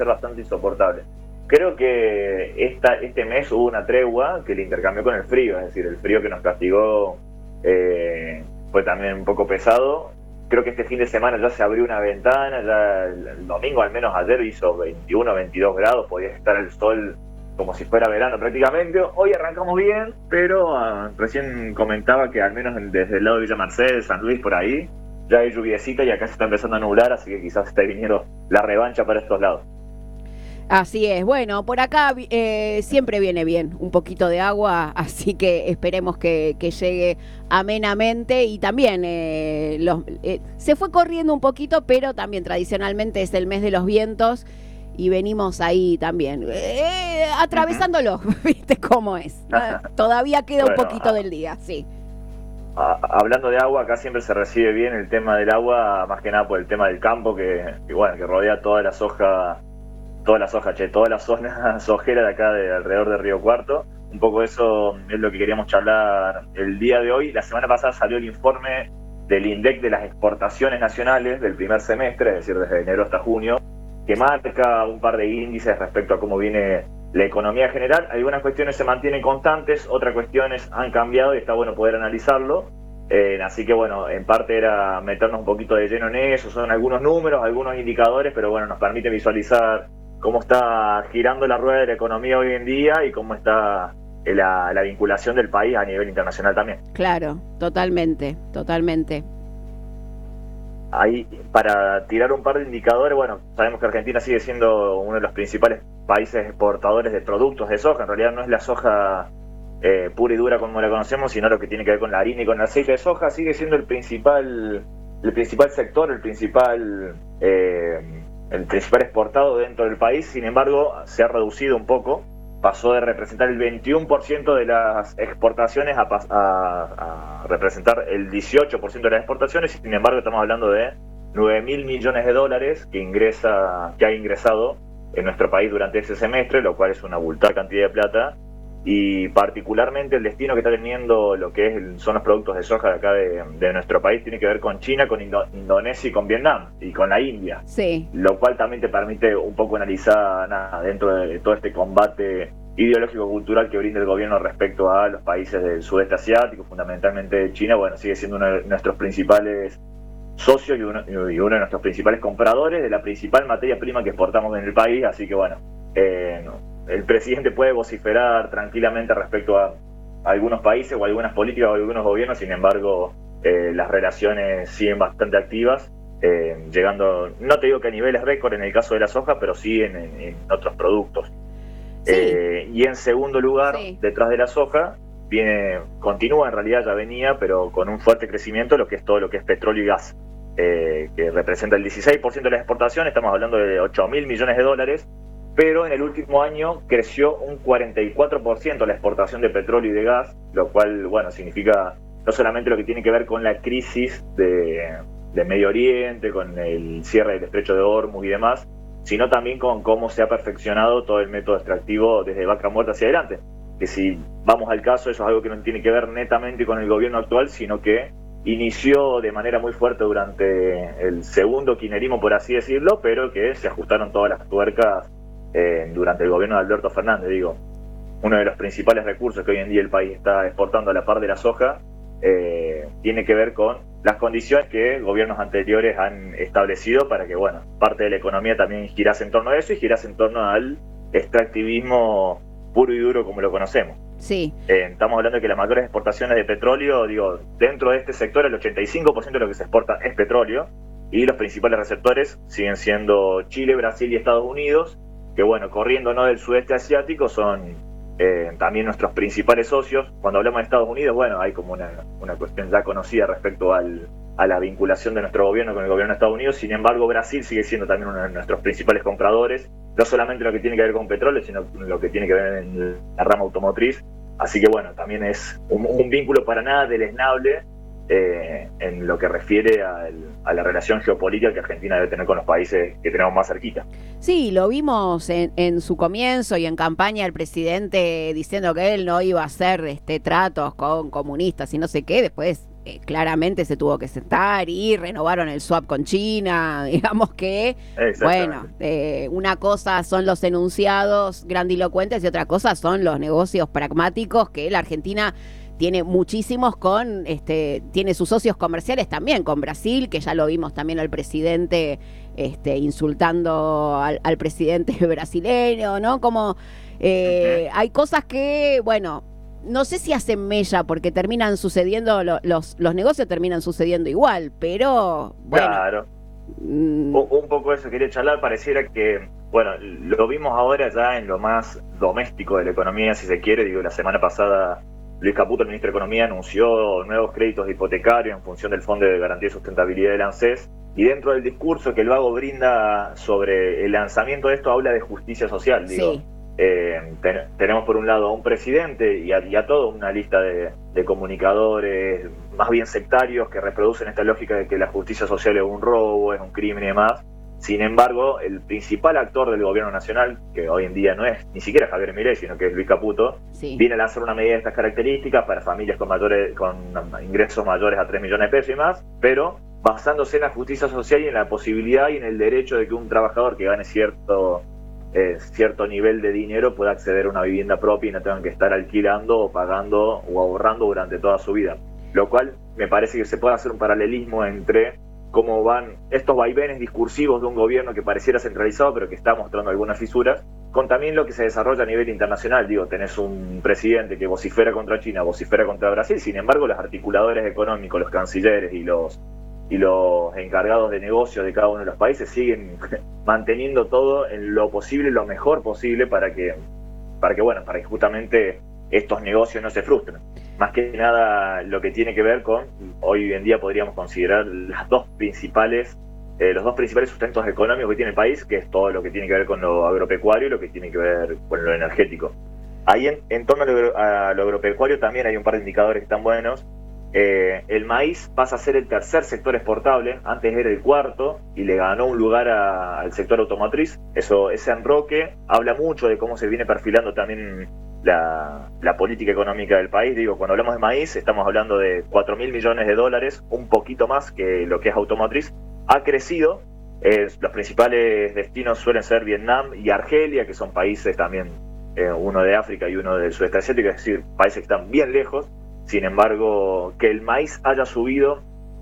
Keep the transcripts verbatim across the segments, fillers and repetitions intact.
ser bastante insoportable. Creo que esta, este mes hubo una tregua que le intercambió con el frío, es decir, el frío que nos castigó eh, fue también un poco pesado. Creo que este fin de semana ya se abrió una ventana, ya el, el domingo al menos ayer hizo veintiuno, veintidós grados, podía estar el sol como si fuera verano prácticamente. Hoy arrancamos bien, pero uh, recién comentaba que al menos desde el lado de Villa Mercedes, San Luis, por ahí, ya hay lluviecita y acá se está empezando a nublar, así que quizás esté viniendo la revancha para estos lados. Así es, bueno, por acá eh, siempre viene bien un poquito de agua, así que esperemos que, que llegue amenamente y también eh, los, eh, se fue corriendo un poquito, pero también tradicionalmente es el mes de los vientos y venimos ahí también, eh, atravesándolo, ¿viste cómo es? Todavía queda bueno, un poquito del día, sí. A, hablando de agua, acá siempre se recibe bien el tema del agua, más que nada por el tema del campo que, que bueno, que rodea toda la soja. Toda la soja, che, toda la zona sojera de acá, de alrededor de Río Cuarto. Un poco eso es lo que queríamos charlar el día de hoy. La semana pasada salió el informe del INDEC de las exportaciones nacionales del primer semestre, es decir, desde enero hasta junio, que marca un par de índices respecto a cómo viene la economía general. Algunas cuestiones se mantienen constantes, otras cuestiones han cambiado y está bueno poder analizarlo. Eh, así que bueno, en parte era meternos un poquito de lleno en eso. Son algunos números, algunos indicadores, pero bueno, nos permite visualizar cómo está girando la rueda de la economía hoy en día y cómo está la, la vinculación del país a nivel internacional también. Claro, totalmente, totalmente. Ahí, para tirar un par de indicadores, bueno, sabemos que Argentina sigue siendo uno de los principales países exportadores de productos de soja. En realidad no es la soja eh, pura y dura como la conocemos, sino lo que tiene que ver con la harina y con el aceite de soja. Sigue siendo el principal, el principal sector, el principal... Eh, el principal exportado dentro del país. Sin embargo, se ha reducido un poco, pasó de representar el veintiuno por ciento de las exportaciones a, a, a representar el dieciocho por ciento de las exportaciones, y sin embargo estamos hablando de nueve mil millones de dólares que ingresa, que ha ingresado en nuestro país durante ese semestre, lo cual es una abultada cantidad de plata, y particularmente el destino que está teniendo lo que es, son los productos de soja de acá de, de nuestro país tiene que ver con China, con Indo, Indonesia y con Vietnam y con la India, sí. Lo cual también te permite un poco analizar nada, dentro de todo este combate ideológico-cultural que brinda el gobierno respecto a los países del sudeste asiático, fundamentalmente China. Bueno, sigue siendo uno de nuestros principales socios y uno, y uno de nuestros principales compradores de la principal materia prima que exportamos en el país, así que bueno, eh, no. El presidente puede vociferar tranquilamente respecto a algunos países o algunas políticas o algunos gobiernos, sin embargo, eh, las relaciones siguen bastante activas, eh, llegando, no te digo que a niveles récord en el caso de la soja, pero sí en, en, en otros productos. Sí. Eh, y en segundo lugar, sí. Detrás de la soja, viene, continúa, en realidad ya venía, pero con un fuerte crecimiento, lo que es todo lo que es petróleo y gas, eh, que representa el dieciséis por ciento de las exportaciones, estamos hablando de ocho mil millones de dólares, pero en el último año creció un cuarenta y cuatro por ciento la exportación de petróleo y de gas, lo cual, bueno, significa no solamente lo que tiene que ver con la crisis de, de Medio Oriente, con el cierre del estrecho de Hormuz y demás, sino también con cómo se ha perfeccionado todo el método extractivo desde vaca muerta hacia adelante. Que si vamos al caso, eso es algo que no tiene que ver netamente con el gobierno actual, sino que inició de manera muy fuerte durante el segundo kirchnerismo, por así decirlo, pero que se ajustaron todas las tuercas Eh, durante el gobierno de Alberto Fernández. Digo, uno de los principales recursos que hoy en día el país está exportando a la par de la soja eh, tiene que ver con las condiciones que gobiernos anteriores han establecido para que, bueno, parte de la economía también girase en torno a eso y girase en torno al extractivismo puro y duro como lo conocemos. Sí. Eh, estamos hablando de que las mayores exportaciones de petróleo, digo, dentro de este sector el ochenta y cinco por ciento de lo que se exporta es petróleo, y los principales receptores siguen siendo Chile, Brasil y Estados Unidos, que bueno, corriendo no del sudeste asiático, son eh, también nuestros principales socios. Cuando hablamos de Estados Unidos, bueno, hay como una, una cuestión ya conocida respecto al, a la vinculación de nuestro gobierno con el gobierno de Estados Unidos. Sin embargo, Brasil sigue siendo también uno de nuestros principales compradores, no solamente lo que tiene que ver con petróleo, sino lo que tiene que ver en la rama automotriz. Así que bueno, también es un, un vínculo para nada deleznable eh, en lo que refiere al, a la relación geopolítica que Argentina debe tener con los países que tenemos más cerquita. Sí, lo vimos en, en su comienzo y en campaña el presidente diciendo que él no iba a hacer este tratos con comunistas y no sé qué. Después eh, claramente se tuvo que sentar y renovaron el swap con China, digamos que, bueno, eh, una cosa son los enunciados grandilocuentes y otra cosa son los negocios pragmáticos que la Argentina tiene muchísimos con, este, tiene sus socios comerciales también con Brasil, que ya lo vimos también al presidente este, insultando al, al presidente brasileño, ¿no? Como eh, uh-huh. hay cosas que, bueno, no sé si hacen mella porque terminan sucediendo, lo, los, los negocios terminan sucediendo igual, pero bueno. Claro. Mm. Un, un poco eso quería charlar, pareciera que, bueno, lo vimos ahora ya en lo más doméstico de la economía, si se quiere, digo, la semana pasada Luis Caputo, el ministro de Economía, anunció nuevos créditos hipotecarios en función del Fondo de Garantía y Sustentabilidad del ANSES, y dentro del discurso que el Vago brinda sobre el lanzamiento de esto habla de justicia social, digo. Sí. Eh, ten, tenemos por un lado a un presidente y a, y a toda una lista de, de comunicadores más bien sectarios que reproducen esta lógica de que la justicia social es un robo, es un crimen y demás. Sin embargo, el principal actor del gobierno nacional, que hoy en día no es ni siquiera Javier Milei, sino que es Luis Caputo, sí. viene a lanzar una medida de estas características para familias con mayores con ingresos mayores a tres millones de pesos y más, pero basándose en la justicia social y en la posibilidad y en el derecho de que un trabajador que gane cierto eh, cierto nivel de dinero pueda acceder a una vivienda propia y no tengan que estar alquilando o pagando o ahorrando durante toda su vida. Lo cual me parece que se puede hacer un paralelismo entre cómo van estos vaivenes discursivos de un gobierno que pareciera centralizado pero que está mostrando algunas fisuras, con también lo que se desarrolla a nivel internacional. Digo, tenés un presidente que vocifera contra China, vocifera contra Brasil, sin embargo los articuladores económicos, los cancilleres y los y los encargados de negocios de cada uno de los países siguen manteniendo todo en lo posible, lo mejor posible para que, para que bueno, para que justamente estos negocios no se frustren. Más que nada lo que tiene que ver con, hoy en día podríamos considerar las dos principales, eh, los dos principales sustentos económicos que tiene el país, que es todo lo que tiene que ver con lo agropecuario y lo que tiene que ver con lo energético. Ahí en, en torno a lo, a lo agropecuario también hay un par de indicadores que están buenos. Eh, el maíz pasa a ser el tercer sector exportable, antes era el cuarto y le ganó un lugar a, al sector automotriz. Eso, ese enroque habla mucho de cómo se viene perfilando también la, la política económica del país. Digo, cuando hablamos de maíz estamos hablando de cuatro mil millones de dólares, un poquito más que lo que es automotriz. Ha crecido, eh, los principales destinos suelen ser Vietnam y Argelia, que son países también, eh, uno de África y uno del sudeste asiático, es decir, países que están bien lejos. Sin embargo, que el maíz haya subido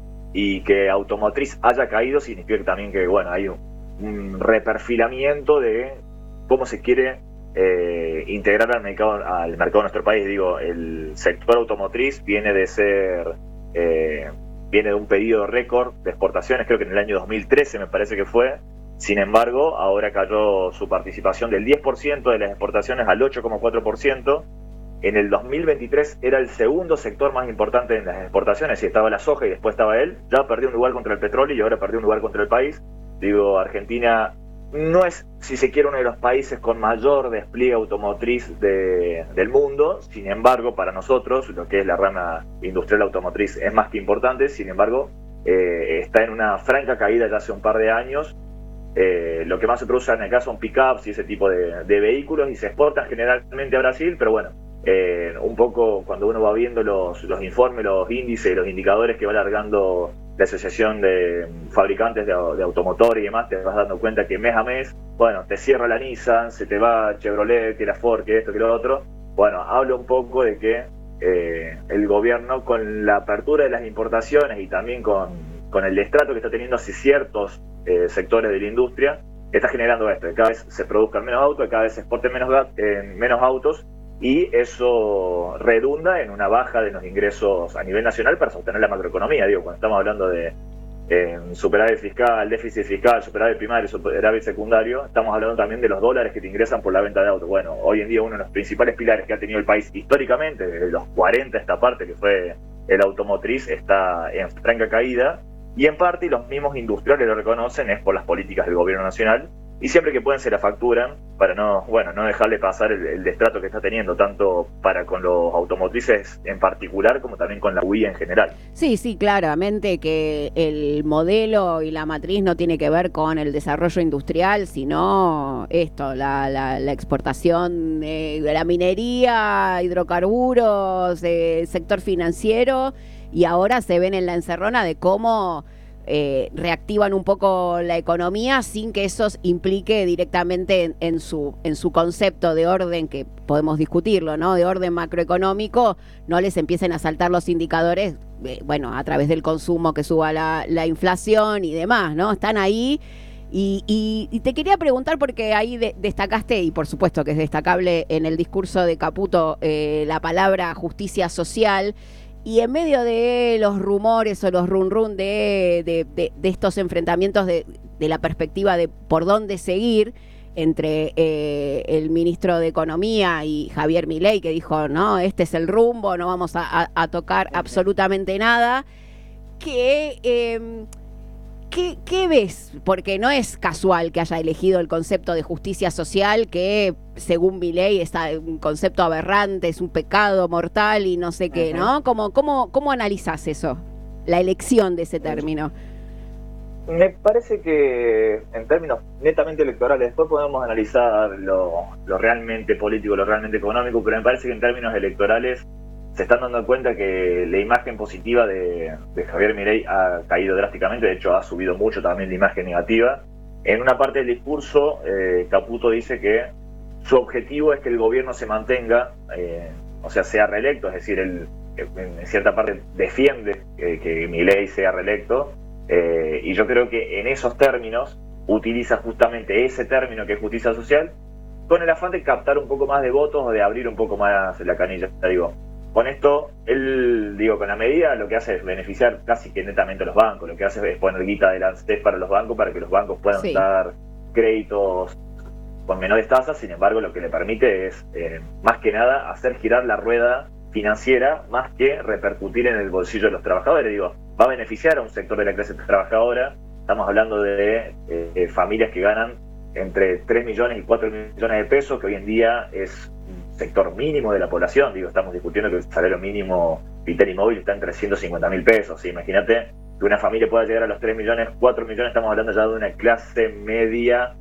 y que automotriz haya caído significa también que, bueno, hay un, un reperfilamiento de cómo se quiere eh, integrar al mercado, al mercado de nuestro país. Digo, el sector automotriz viene de ser, eh, viene de un periodo récord de exportaciones, creo que en el año dos mil trece me parece que fue. Sin embargo, ahora cayó su participación del diez por ciento de las exportaciones al ocho coma cuatro por ciento. En el dos mil veintitrés era el segundo sector más importante en las exportaciones, y estaba la soja y después estaba él. Ya perdió un lugar contra el petróleo y ahora perdió un lugar contra el país. Digo, Argentina no es, si se quiere, uno de los países con mayor despliegue automotriz de, del mundo. Sin embargo, para nosotros, lo que es la rama industrial automotriz es más que importante. Sin embargo, eh, está en una franca caída ya hace un par de años. Eh, lo que más se produce en acá son pickups y ese tipo de, de vehículos, y se exportan generalmente a Brasil, pero bueno, Eh, un poco cuando uno va viendo los, los informes, los índices, los indicadores que va largando la Asociación de Fabricantes de, de Automotores y demás, te vas dando cuenta que mes a mes, bueno, te cierra la Nissan, se te va Chevrolet, que la Ford, que esto, que lo otro. Bueno, habla un poco de que eh, el gobierno, con la apertura de las importaciones y también con, con el destrato que está teniendo hacia ciertos eh, sectores de la industria, está generando esto, que cada vez se produzcan menos autos, que cada vez se exporten menos, eh, menos autos, y eso redunda en una baja de los ingresos a nivel nacional para sostener la macroeconomía. Digo, cuando estamos hablando de eh, superávit fiscal, déficit fiscal, superávit primario, superávit secundario, estamos hablando también de los dólares que te ingresan por la venta de autos. Bueno, hoy en día uno de los principales pilares que ha tenido el país históricamente, desde los cuarenta esta parte, que fue el automotriz, está en franca caída, y en parte, y los mismos industriales lo reconocen, es por las políticas del gobierno nacional, y siempre que pueden se la facturan para no, bueno, no dejarle pasar el, el destrato que está teniendo, tanto para con los automotrices en particular como también con la U I A en general. Sí, sí, claramente que el modelo y la matriz no tiene que ver con el desarrollo industrial, sino esto, la, la, la exportación de la minería, hidrocarburos, eh, sector financiero, y ahora se ven en la encerrona de cómo Eh, reactivan un poco la economía sin que eso implique directamente en, en su en su concepto de orden, que podemos discutirlo, ¿no? De orden macroeconómico, no les empiecen a saltar los indicadores, eh, bueno, a través del consumo, que suba la, la inflación y demás, ¿no? Están ahí. Y, y, y te quería preguntar, porque ahí de, destacaste, y por supuesto que es destacable en el discurso de Caputo, eh, la palabra justicia social. Y en medio de los rumores o los run run de, de, de, de estos enfrentamientos de, de la perspectiva de por dónde seguir entre eh, el ministro de Economía y Javier Milei, que dijo, no, este es el rumbo, no vamos a, a, a tocar absolutamente nada, que... Eh, ¿Qué, ¿Qué ves? Porque no es casual que haya elegido el concepto de justicia social, que según Milei es un concepto aberrante, es un pecado mortal y no sé qué, ¿no? ¿Cómo, cómo, cómo analizás eso? La elección de ese término. Me parece que en términos netamente electorales, después podemos analizar lo, lo realmente político, lo realmente económico, pero me parece que en términos electorales se están dando cuenta que la imagen positiva de, de Javier Milei ha caído drásticamente. De hecho ha subido mucho también la imagen negativa. En una parte del discurso, eh, Caputo dice que su objetivo es que el gobierno se mantenga, eh, o sea, sea reelecto, es decir, él en cierta parte defiende que, que Milei sea reelecto, eh, y yo creo que en esos términos utiliza justamente ese término que es justicia social, con el afán de captar un poco más de votos o de abrir un poco más la canilla, digo. Con esto, él, digo, con la medida lo que hace es beneficiar casi que netamente a los bancos, lo que hace es poner guita de ANSES para los bancos, para que los bancos puedan sí. dar créditos con menores tasas. Sin embargo, lo que le permite es, eh, más que nada, hacer girar la rueda financiera, más que repercutir en el bolsillo de los trabajadores. Digo, va a beneficiar a un sector de la clase trabajadora. Estamos hablando de eh, familias que ganan entre tres millones y cuatro millones de pesos, que hoy en día es sector mínimo de la población. Digo, estamos discutiendo que el salario mínimo vital y móvil está en trescientos cincuenta mil pesos. ¿Sí? Imagínate que una familia pueda llegar a los tres millones, cuatro millones, estamos hablando ya de una clase media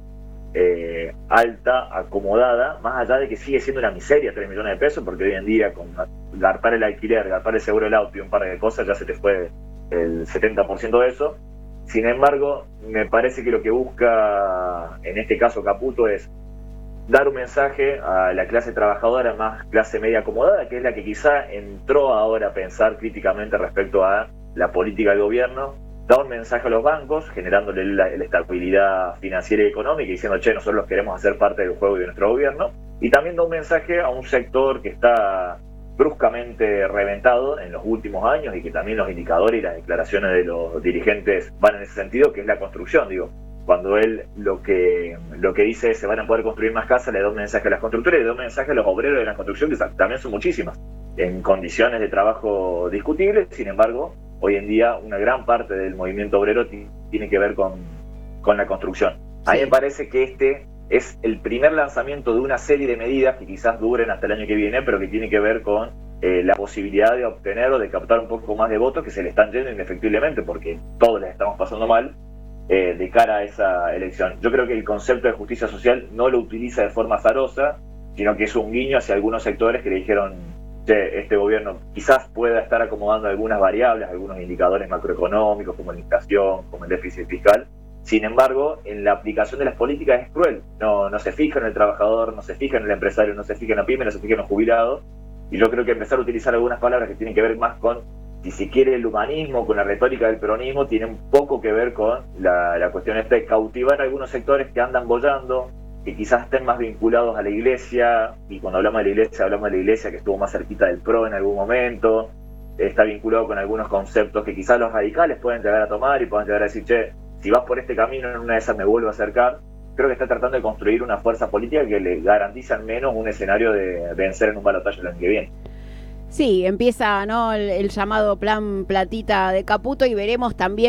eh, alta, acomodada, más allá de que sigue siendo una miseria tres millones de pesos, porque hoy en día con garpar el alquiler, garpar el seguro del auto y un par de cosas, ya se te fue el setenta por ciento de eso. Sin embargo, me parece que lo que busca en este caso Caputo es dar un mensaje a la clase trabajadora más clase media acomodada, que es la que quizá entró ahora a pensar críticamente respecto a la política del gobierno, da un mensaje a los bancos, generándole la, la estabilidad financiera y económica, diciendo, che, nosotros queremos hacer parte del juego de nuestro gobierno, y también da un mensaje a un sector que está bruscamente reventado en los últimos años y que también los indicadores y las declaraciones de los dirigentes van en ese sentido, que es la construcción. Digo, cuando él lo que lo que dice es se van a poder construir más casas, le da un mensaje a las constructoras y le da un mensaje a los obreros de la construcción, que también son muchísimas, en condiciones de trabajo discutibles. Sin embargo, hoy en día una gran parte del movimiento obrero tiene que ver con, con la construcción. A mí me parece que este es el primer lanzamiento de una serie de medidas que quizás duren hasta el año que viene, pero que tiene que ver con eh, la posibilidad de obtener o de captar un poco más de votos que se le están yendo indefectiblemente, porque todos les estamos pasando mal eh, de cara a esa elección. Yo creo que el concepto de justicia social no lo utiliza de forma azarosa, sino que es un guiño hacia algunos sectores que le dijeron, che, este gobierno quizás pueda estar acomodando algunas variables, algunos indicadores macroeconómicos como la inflación, como el déficit fiscal. Sin embargo, en la aplicación de las políticas es cruel. No, no se fija en el trabajador, no se fija en el empresario, no se fija en la pyme, no se fija en los jubilados. Y yo creo que empezar a utilizar algunas palabras que tienen que ver más con, si se quiere, el humanismo, con la retórica del peronismo, tiene un poco que ver con la, la cuestión esta de cautivar a algunos sectores que andan boyando, que quizás estén más vinculados a la iglesia. Y cuando hablamos de la iglesia, hablamos de la iglesia que estuvo más cerquita del P R O en algún momento. Está vinculado con algunos conceptos que quizás los radicales pueden llegar a tomar y pueden llegar a decir, che, si vas por este camino, en una de esas me vuelvo a acercar. Creo que está tratando de construir una fuerza política que le garantiza al menos un escenario de vencer en un balotaje el año que viene. Sí, empieza, ¿no?, el, el llamado plan platita de Caputo, y veremos también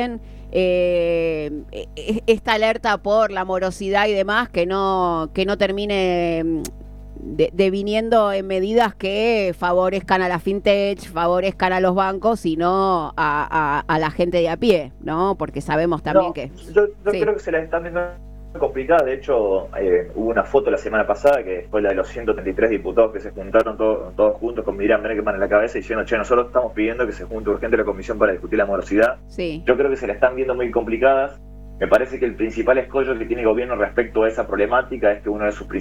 eh, esta alerta por la morosidad y demás, que no, que no termine de, de viniendo en medidas que favorezcan a la fintech, favorezcan a los bancos, sino a, a, a la gente de a pie, ¿no? Porque sabemos también no, que... Yo, yo sí. creo que se la están viendo complicada. De hecho, eh, hubo una foto la semana pasada que fue la de los ciento treinta y tres diputados que se juntaron todo, todos juntos con Miriam Bregman en la cabeza diciendo, che, nosotros estamos pidiendo que se junte urgente la comisión para discutir la morosidad. Sí. Yo creo que se la están viendo muy complicadas. Me parece que el principal escollo que tiene el gobierno respecto a esa problemática es que uno de sus